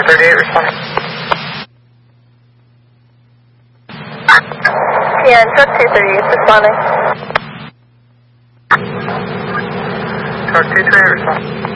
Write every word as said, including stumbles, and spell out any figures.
thirty-eight responding. Yeah, truck two thirty-eight responding. Truck two thirty-eight responding.